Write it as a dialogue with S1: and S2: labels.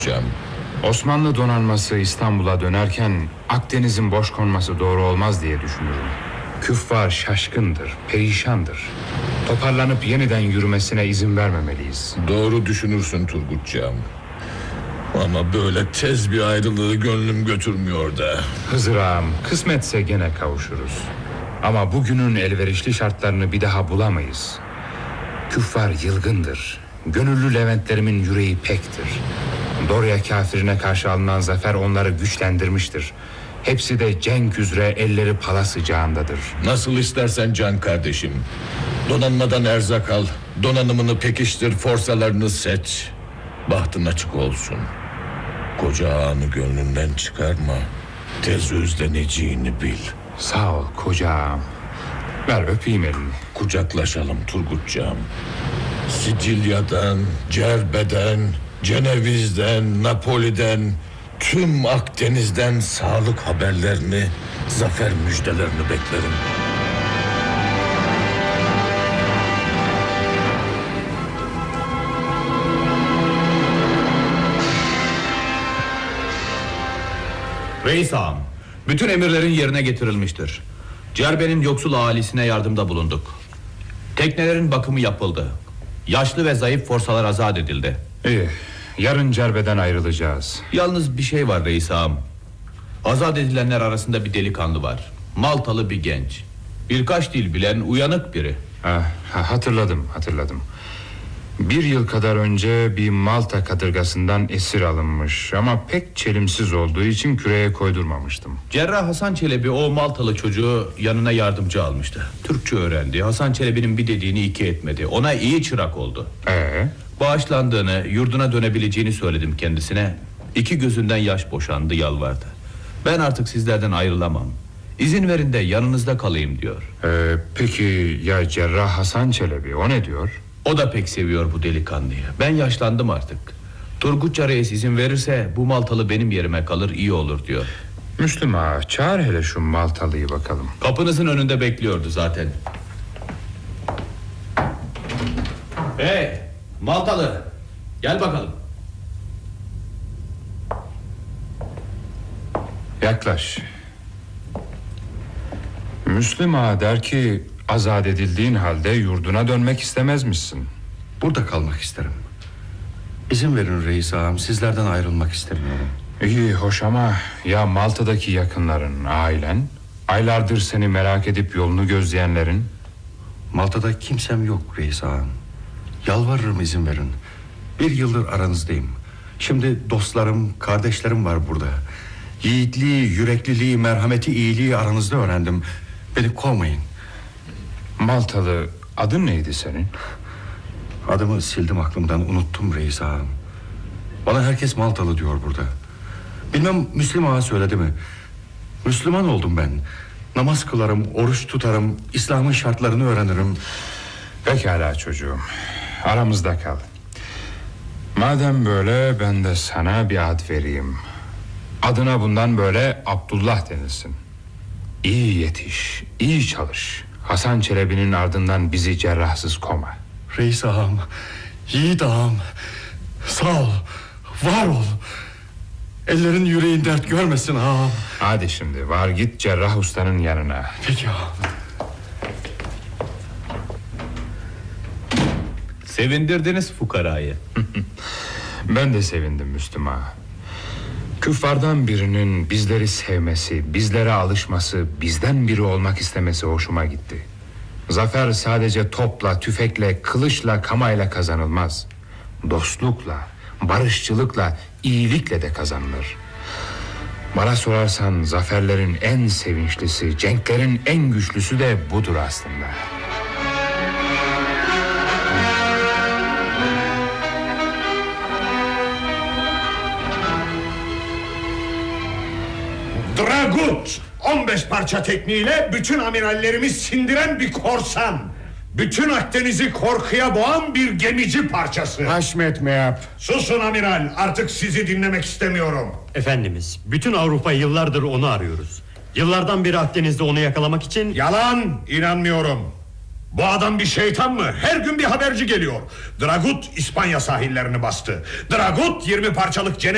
S1: Cem.
S2: Osmanlı donanması İstanbul'a dönerken Akdeniz'in boş konması doğru olmaz diye düşünürüm. Küffar şaşkındır, perişandır. Toparlanıp yeniden yürümesine izin vermemeliyiz.
S1: Doğru düşünürsün Turgutcığım. Ama böyle tez bir ayrılığı gönlüm götürmüyor da.
S2: Hızır ağam, kısmetse gene kavuşuruz. Ama bugünün elverişli şartlarını bir daha bulamayız. Küffar yılgındır. Gönüllü Leventlerimin yüreği pektir. Dorya kafirine karşı alınan zafer onları güçlendirmiştir. Hepsi de cenk üzere elleri pala sıcağındadır.
S1: Nasıl istersen can kardeşim. Donanmadan erzak al. Donanımını pekiştir, forsalarını seç. Bahtın açık olsun. Koca ağanı gönlünden çıkarma. Tez özleneceğini bil.
S2: Sağ ol koca ağam. Ver öpeyim elini.
S1: Kucaklaşalım Turgutcığım. Sicilya'dan, Cerbe'den, Ceneviz'den, Napoli'den, tüm Akdeniz'den sağlık haberlerini, zafer müjdelerini beklerim.
S3: Reis ağam, bütün emirlerin yerine getirilmiştir. Cerbe'nin yoksul ahalisine yardımda bulunduk. Teknelerin bakımı yapıldı. Yaşlı ve zayıf forsalar azat edildi.
S2: İyi, yarın Cerbe'den ayrılacağız.
S3: Yalnız bir şey var reis ağam. Azat edilenler arasında bir delikanlı var. Maltalı bir genç. Birkaç dil bilen uyanık biri.
S2: Hatırladım. 1 yıl kadar önce bir Malta kadırgasından esir alınmış. Ama pek çelimsiz olduğu için küreye koydurmamıştım.
S3: Cerrah Hasan Çelebi o Maltalı çocuğu yanına yardımcı almıştı. Türkçe öğrendi. Hasan Çelebi'nin bir dediğini iki etmedi. Ona iyi çırak oldu. Bağışlandığını, yurduna dönebileceğini söyledim kendisine. 2 gözünden yaş boşandı, yalvardı. Ben artık sizlerden ayrılamam. İzin verin de yanınızda kalayım diyor.
S2: Peki ya Cerrah Hasan Çelebi, o ne diyor?
S3: O da pek seviyor bu delikanlıyı. Ben yaşlandım artık. Turgutça Reis izin verirse bu Maltalı benim yerime kalır, iyi olur diyor.
S2: Müslüm ağa, çağır hele şu Maltalıyı bakalım.
S3: Kapınızın önünde bekliyordu zaten. Hey Maltalı, gel bakalım.
S2: Yaklaş. Müslüm ağa der ki azat edildiğin halde yurduna dönmek istemezmişsin.
S4: Burada kalmak isterim. İzin verin reis ağam, sizlerden ayrılmak istemiyorum.
S2: İyi hoş ama ya Malta'daki yakınların, ailen, aylardır seni merak edip yolunu gözleyenlerin?
S4: Malta'da kimsem yok reis ağam. Yalvarırım izin verin. 1 yıldır aranızdayım. Şimdi dostlarım, kardeşlerim var burada. Yiğitliği, yürekliliği, merhameti, iyiliği aranızda öğrendim. Beni kovmayın.
S2: Maltalı, adın neydi senin?
S4: Adımı sildim aklımdan, unuttum reis ağam. Bana herkes Maltalı diyor burada. Bilmem Müslüm ağa söyledi mi? Müslüman oldum ben. Namaz kılarım, oruç tutarım, İslam'ın şartlarını öğrenirim.
S2: Pekala çocuğum, aramızda kal. Madem böyle ben de sana bir ad vereyim. Adına bundan böyle Abdullah denilsin. İyi yetiş, iyi çalış. Hasan Çelebi'nin ardından bizi cerrahsız koma.
S4: Reis ağam, yiğit ağam, sağ ol, var ol. Ellerin yüreğin dert görmesin ağam.
S2: Hadi şimdi var git cerrah ustanın yanına.
S4: Peki ağam.
S3: Sevindirdiniz fukarayı.
S2: Ben de sevindim Müslüm ağa. Küffardan birinin bizleri sevmesi, bizlere alışması, bizden biri olmak istemesi hoşuma gitti. Zafer sadece topla, tüfekle, kılıçla, kamayla kazanılmaz. Dostlukla, barışçılıkla, iyilikle de kazanılır. Bana sorarsan zaferlerin en sevinçlisi, cenklerin en güçlüsü de budur aslında.
S5: Dragut 15 parça tekniğiyle bütün amirallerimi sindiren bir korsan. Bütün Akdeniz'i korkuya boğan bir gemici parçası.
S6: Haşmet Meyap.
S5: Susun amiral, artık sizi dinlemek istemiyorum.
S6: Efendimiz, bütün Avrupa yıllardır onu arıyoruz. Yıllardan beri Akdeniz'de onu yakalamak için...
S5: Yalan, inanmıyorum. Bu adam bir şeytan mı? Her gün bir haberci geliyor. Dragut İspanya sahillerini bastı. Dragut 20 parçalık